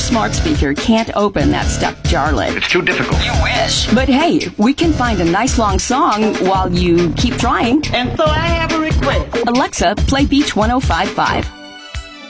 smart speaker can't open that stuck jar lid. It's too difficult. You wish. But hey, we can find a nice long song while you keep trying. And so I have a request. Alexa, play Beach 105.5.